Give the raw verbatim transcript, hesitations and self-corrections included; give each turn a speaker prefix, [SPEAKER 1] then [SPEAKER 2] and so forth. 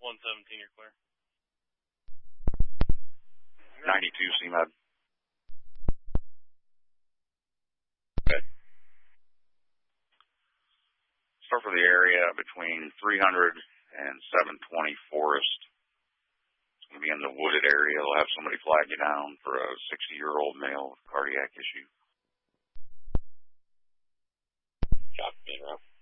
[SPEAKER 1] one seventeen, you're clear.
[SPEAKER 2] ninety-two C M E D. Okay. Start for the area between three hundred and seven twenty Forest. It's going to be in the wooded area. They'll have somebody flag you down for a sixty-year-old male with cardiac issue.
[SPEAKER 3] Copy, man, Rob.